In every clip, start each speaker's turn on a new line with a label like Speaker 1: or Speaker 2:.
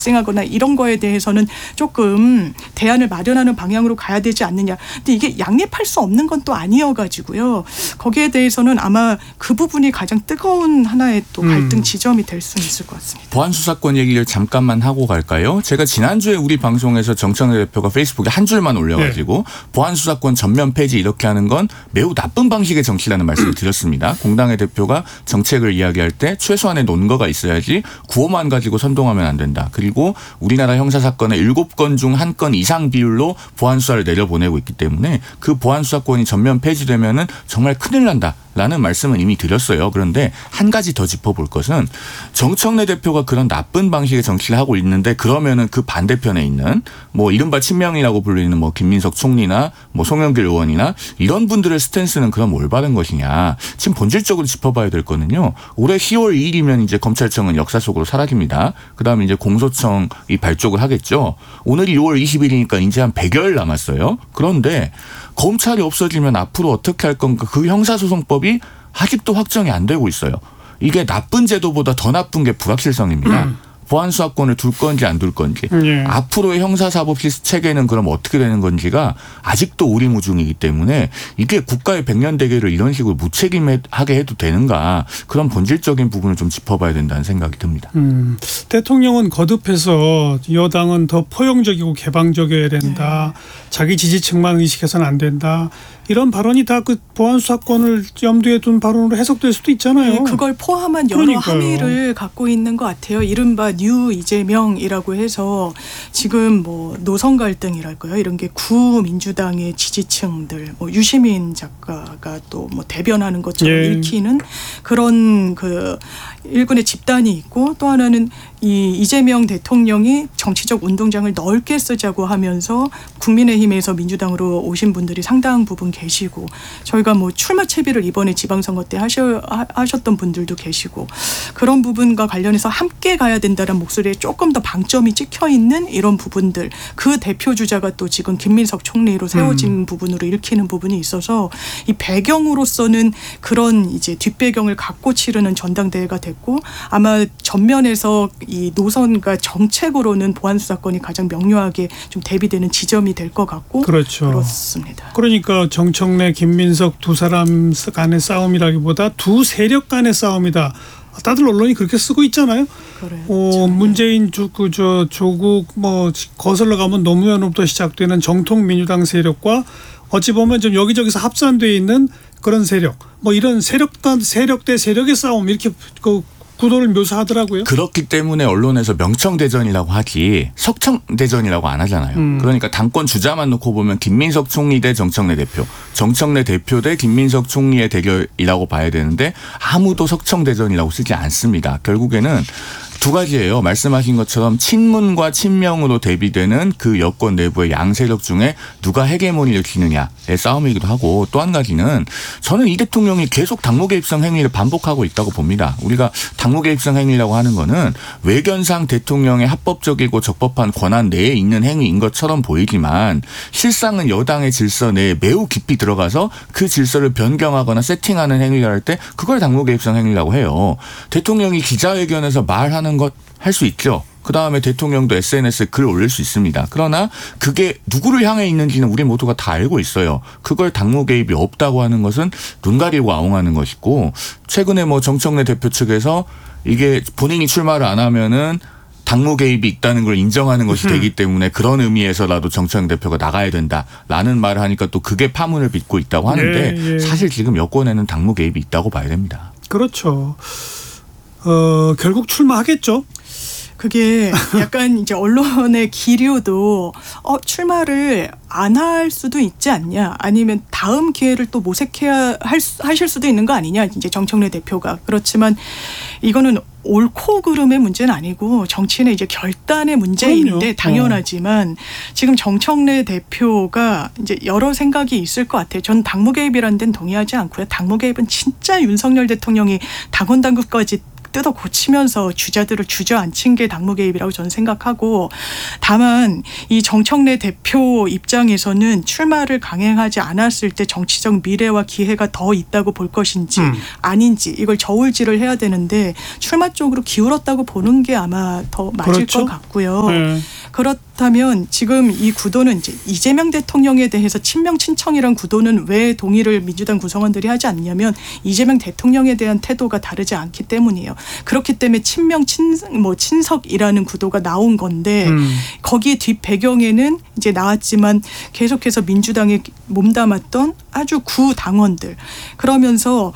Speaker 1: 발생하거나 이런 거에 대해서는 조금 대안을 마련하는 방향으로 가야 되지 않느냐. 근데 이게 양립할 수 없는 건 또 아니어가지고요. 거기에 대해서는 아마 그 부분이 가장 뜨거운 하나의 또 갈등 지점이 될 수는 있을 것 같습니다.
Speaker 2: 보안수사권 얘기를 잠깐만 하고 갈까요? 제가 지난주에 우리 방송에서 정청래 대표가 페이스북에 한 줄만 올려가지고 보안수사권 전면 폐지 이렇게 하는 건 매우 나쁜 방식의 정치라는 말씀을 드렸습니다. 공당의 대표가 정책을 이야기할 때 최소한의 논거가 있어야지 구호만 가지고 선동하면 안 된다. 그리고 우리나라 형사사건의 7건 중 1건 이상 비율로 보안수사를 내려보내고 있기 때문에 그 보안수사권이 전면 폐지되면은 정말 큰일 난다. 라는 말씀은 이미 드렸어요. 그런데 한 가지 더 짚어볼 것은 정청래 대표가 그런 나쁜 방식의 정치를 하고 있는데 그러면은 그 반대편에 있는 뭐 이른바 친명이라고 불리는 뭐 김민석 총리나 뭐 송영길 의원이나 이런 분들의 스탠스는 그럼 올바른 것이냐. 지금 본질적으로 짚어봐야 될 거는요. 올해 10월 2일이면 이제 검찰청은 역사 속으로 사라집니다. 그다음에 이제 공소청이 발족을 하겠죠. 오늘이 6월 20일이니까 이제 한 100여일 남았어요. 그런데 검찰이 없어지면 앞으로 어떻게 할 건가 그 형사소송법이 아직도 확정이 안 되고 있어요. 이게 나쁜 제도보다 더 나쁜 게 불확실성입니다. 보안수사권을 둘 건지 안 둘 건지. 앞으로의 형사사법 체계는 그럼 어떻게 되는 건지가 아직도 오리무중이기 때문에 이게 국가의 백년 대계를 이런 식으로 무책임하게 해도 되는가. 그런 본질적인 부분을 좀 짚어봐야 된다는 생각이 듭니다.
Speaker 3: 대통령은 거듭해서 여당은 더 포용적이고 개방적이어야 된다. 자기 지지층만 의식해서는 안 된다. 이런 발언이 다 그 보안수사권을 염두에 둔 발언으로 해석될 수도 있잖아요.
Speaker 1: 네, 그걸 포함한 여러
Speaker 3: 그러니까요.
Speaker 1: 함의를 갖고 있는 것 같아요. 이른바 뉴 이재명이라고 해서 지금 뭐 노선 갈등이랄까요. 이런 게 구민주당의 지지층들, 뭐 유시민 작가가 또 뭐 대변하는 것처럼 읽히는 그런 그 일군의 집단이 있고 또 하나는 이 이재명 대통령이 정치적 운동장을 넓게 쓰자고 하면서 국민의힘에서 민주당으로 오신 분들이 상당 부분 계시고 저희가 뭐 출마 채비를 이번에 지방선거 때 하셨던 분들도 계시고 그런 부분과 관련해서 함께 가야 된다는 목소리에 조금 더 방점이 찍혀 있는 이런 부분들 그 대표 주자가 또 지금 김민석 총리로 세워진 부분으로 읽히는 부분이 있어서 이 배경으로서는 그런 이제 뒷배경을 갖고 치르는 전당대회가 됐고 아마 전면에서 이 노선과 정책으로는 보안수사권이 가장 명료하게 좀 대비되는 지점이 될 것 같고
Speaker 3: 그렇죠.
Speaker 1: 그렇습니다.
Speaker 3: 그러니까 정청래, 김민석 두 사람 간의 싸움이라기보다 두 세력 간의 싸움이다. 다들 언론이 그렇게 쓰고 있잖아요.
Speaker 1: 그렇죠.
Speaker 3: 문재인 조국 뭐 거슬러 가면 노무현으로부터 시작되는 정통 민주당 세력과 어찌 보면 좀 여기저기서 합산되어 있는 그런 세력, 뭐 이런 세력 대 세력의 싸움 이렇게 그 구도를 묘사하더라고요.
Speaker 2: 그렇기 때문에 언론에서 명청대전이라고 하지 석청대전이라고 안 하잖아요. 그러니까 당권 주자만 놓고 보면 김민석 총리 대 정청래 대표, 정청래 대표 대 김민석 총리의 대결이라고 봐야 되는데 아무도 석청대전이라고 쓰지 않습니다. 결국에는 두 가지예요. 말씀하신 것처럼 친문과 친명으로 대비되는 그 여권 내부의 양세력 중에 누가 헤게모니를 쥐느냐의 싸움이기도 하고 또 한 가지는 저는 이 대통령이 계속 당무 개입성 행위를 반복하고 있다고 봅니다. 우리가 당무 개입성 행위라고 하는 거는 외견상 대통령의 합법적이고 적법한 권한 내에 있는 행위인 것처럼 보이지만 실상은 여당의 질서 내에 매우 깊이 들어가서 그 질서를 변경하거나 세팅하는 행위를 할 때 그걸 당무 개입성 행위라고 해요. 대통령이 기자회견에서 말하는 것 할 수 있죠. 그다음에 대통령도 SNS에 글 올릴 수 있습니다. 그러나 그게 누구를 향해 있는지는 우리 모두가 다 알고 있어요. 그걸 당무 개입이 없다고 하는 것은 눈 가리고 아웅하는 것이고 최근에 뭐 정청래 대표 측에서 이게 본인이 출마를 안 하면은 당무 개입이 있다는 걸 인정하는 것이 되기 때문에 그런 의미에서라도 정청래 대표가 나가야 된다라는 말을 하니까 또 그게 파문을 빚고 있다고 하는데 사실 지금 여권에는 당무 개입이 있다고 봐야 됩니다.
Speaker 3: 그렇죠. 결국 출마하겠죠.
Speaker 1: 그게 약간 이제 언론의 기류도 출마를 안 할 수도 있지 않냐 아니면 다음 기회를 또 모색해야 하실 수도 있는 거 아니냐 이제 정청래 대표가 그렇지만 이거는 옳고 그름의 문제는 아니고 정치인의 이제 결단의 문제인데
Speaker 3: 그럼요.
Speaker 1: 당연하지만 지금 정청래 대표가 이제 여러 생각이 있을 것 같아요. 전 당무 개입이라는 데는 동의하지 않고요. 당무 개입은 진짜 윤석열 대통령이 당원 당규까지 뜯어 고치면서 주자들을 주저앉힌 게 당무 개입이라고 저는 생각하고, 다만 이 정청래 대표 입장에서는 출마를 강행하지 않았을 때 정치적 미래와 기회가 더 있다고 볼 것인지 아닌지 이걸 저울질을 해야 되는데 출마 쪽으로 기울었다고 보는 게 아마 더 맞을
Speaker 3: 그렇죠?
Speaker 1: 것 같고요. 그렇다면 지금 이 구도는 이제 이재명 대통령에 대해서 친명 친청이란 구도는 왜 동의를 민주당 구성원들이 하지 않냐면 이재명 대통령에 대한 태도가 다르지 않기 때문이에요. 그렇기 때문에 친명 친석이라는 구도가 나온 건데 거기에 뒷 배경에는 이제 나왔지만 계속해서 민주당에 몸담았던 아주 구 당원들, 그러면서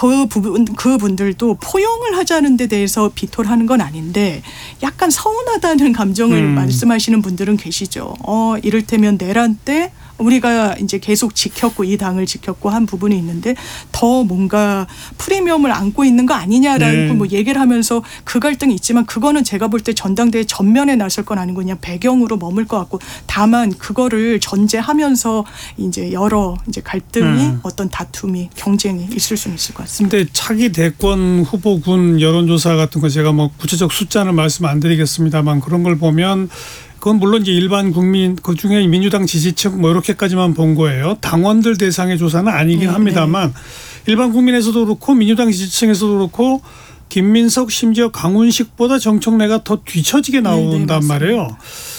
Speaker 1: 그분들도 포용을 하자는 데 대해서 비토를 하는 건 아닌데 약간 서운하다는 감정을 말씀하시는 분들은 계시죠. 이를테면 내란 때 우리가 이제 계속 지켰고 이 당을 지켰고 한 부분이 있는데 더 뭔가 프리미엄을 안고 있는 거 아니냐라는 뭐 얘기를 하면서 그 갈등이 있지만 그거는 제가 볼 때 전당대회 전면에 나설 건 아니고 그냥 배경으로 머물 것 같고, 다만 그거를 전제하면서 이제 여러 이제 갈등이 어떤 다툼이 경쟁이 있을 수는 있을 것 같습니다.
Speaker 3: 근데 차기 대권 후보군 여론조사 같은 거 제가 뭐 구체적 숫자는 말씀 안 드리겠습니다만 그런 걸 보면 그건 물론 이제 일반 국민 그중에 민주당 지지층 뭐 이렇게까지만 본 거예요. 당원들 대상의 조사는 아니긴 합니다만 일반 국민에서도 그렇고 민주당 지지층에서도 그렇고 김민석 심지어 강훈식보다 정청래가 더 뒤처지게 나온단 말이에요.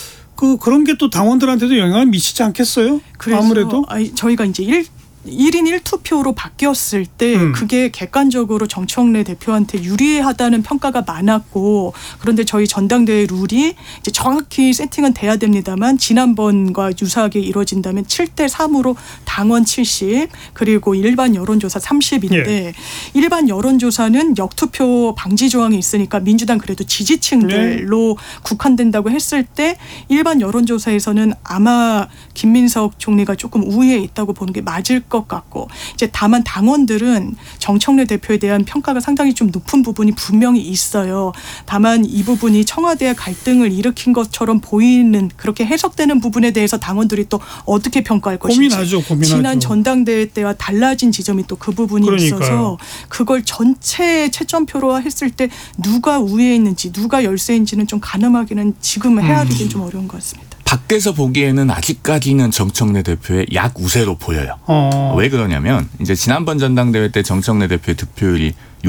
Speaker 3: 그런 게 또 당원들한테도 영향을 미치지 않겠어요?
Speaker 1: 그래서
Speaker 3: 아무래도
Speaker 1: 저희가 이제 1인 1투표로 바뀌었을 때 그게 객관적으로 정청래 대표한테 유리하다는 평가가 많았고, 그런데 저희 전당대회 룰이 이제 정확히 세팅은 돼야 됩니다만 지난번과 유사하게 이루어진다면 7대3으로 당원 70 그리고 일반 여론조사 30인데 일반 여론조사는 역투표 방지 조항이 있으니까 민주당 그래도 지지층들로 국한된다고 했을 때 일반 여론조사에서는 아마 김민석 총리가 조금 우위에 있다고 보는 게 맞을 것 같고, 이제 다만 당원들은 정청래 대표에 대한 평가가 상당히 좀 높은 부분이 분명히 있어요. 다만 이 부분이 청와대와 갈등을 일으킨 것처럼 보이는, 그렇게 해석되는 부분에 대해서 당원들이 또 어떻게 평가할 것인지
Speaker 3: 고민하죠.
Speaker 1: 지난 전당대회 때와 달라진 지점이 또 그 부분이 있어서 그걸 전체 채점표로 했을 때 누가 우위에 있는지 누가 열세인지는 좀 가늠하기는 지금 헤아리긴 좀 어려운 것 같습니다.
Speaker 2: 밖에서 보기에는 아직까지는 정청래 대표의 약우세로 보여요. 왜 그러냐면 이제 지난번 전당대회 때 정청래 대표의 득표율이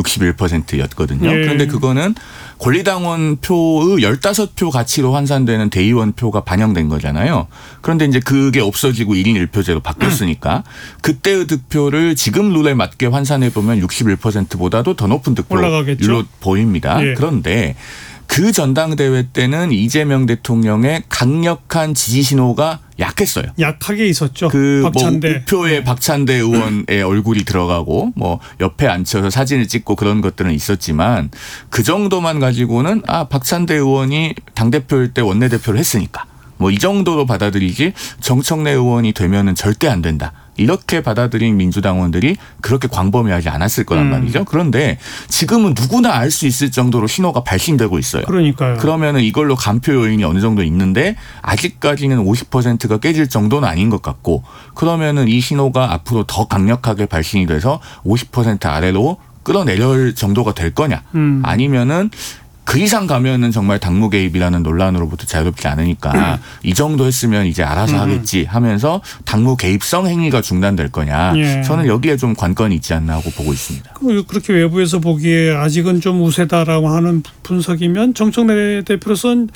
Speaker 2: 61%였거든요. 그런데 그거는 권리당원 표의 15표 가치로 환산되는 대의원 표가 반영된 거잖아요. 그런데 이제 그게 없어지고 1인 1표제로 바뀌었으니까 그때의 득표를 지금 룰에 맞게 환산해 보면 61%보다도 더 높은 득표율로 보입니다. 그런데 그 전당대회 때는 이재명 대통령의 강력한 지지 신호가 약했어요.
Speaker 3: 약하게 있었죠.
Speaker 2: 박찬대. 뭐 우표에 박찬대 의원의 얼굴이 들어가고 뭐 옆에 앉혀서 사진을 찍고 그런 것들은 있었지만 그 정도만 가지고는 박찬대 의원이 당대표일 때 원내대표를 했으니까 뭐 이 정도로 받아들이지 정청래 의원이 되면은 절대 안 된다. 이렇게 받아들인 민주당원들이 그렇게 광범위하지 않았을 거란 말이죠. 그런데 지금은 누구나 알 수 있을 정도로 신호가 발신되고 있어요.
Speaker 3: 그러니까요.
Speaker 2: 그러면은 이걸로 간표 요인이 어느 정도 있는데 아직까지는 50%가 깨질 정도는 아닌 것 같고, 그러면은 이 신호가 앞으로 더 강력하게 발신이 돼서 50% 아래로 끌어내릴 정도가 될 거냐, 아니면은 그 이상 가면은 정말 당무 개입이라는 논란으로부터 자유롭지 않으니까 이 정도 했으면 이제 알아서 하겠지 하면서 당무 개입성 행위가 중단될 거냐. 저는 여기에 좀 관건이 있지 않나 하고 보고 있습니다.
Speaker 3: 그렇게 외부에서 보기에 아직은 좀 우세다라고 하는 분석이면 정청래 대표로서는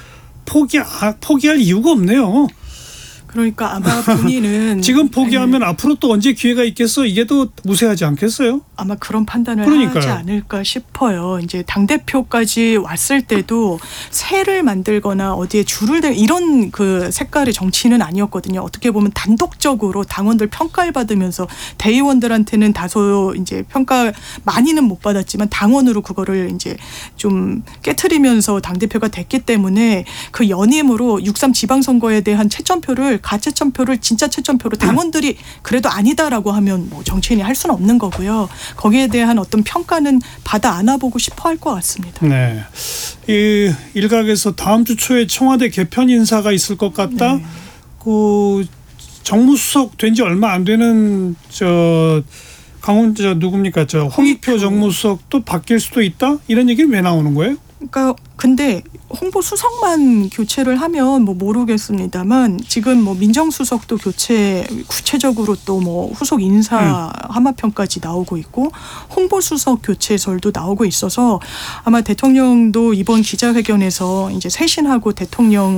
Speaker 3: 포기할 이유가 없네요.
Speaker 1: 그러니까 아마 본인은
Speaker 3: 지금 포기하면 앞으로 또 언제 기회가 있겠어? 이게 또 무세하지 않겠어요?
Speaker 1: 아마 그런 판단을 하지 않을까 싶어요. 이제 당대표까지 왔을 때도 새를 만들거나 어디에 줄을 대 이런 그 색깔의 정치는 아니었거든요. 어떻게 보면 단독적으로 당원들 평가를 받으면서 대의원들한테는 다소 이제 평가 많이는 못 받았지만 당원으로 그거를 이제 좀 깨트리면서 당대표가 됐기 때문에 그 연임으로 6.3 지방선거에 대한 채점표를 가채점표를 진짜 채점표로 당원들이 그래도 아니다라고 하면 뭐 정치인이 할 수는 없는 거고요. 거기에 대한 어떤 평가는 받아 안아보고 싶어 할 것 같습니다.
Speaker 3: 네, 이 일각에서 다음 주 초에 청와대 개편 인사가 있을 것 같다. 그 정무수석 된 지 얼마 안 되는 강원 누굽니까? 저 홍익표 정무수석도 바뀔 수도 있다? 이런 얘기는 왜 나오는 거예요?
Speaker 1: 그러니까 근데 홍보 수석만 교체를 하면 뭐 모르겠습니다만 지금 뭐 민정수석도 교체 구체적으로 또 뭐 후속 인사 하마평까지 나오고 있고 홍보수석 교체설도 나오고 있어서 아마 대통령도 이번 기자회견에서 이제 쇄신하고 대통령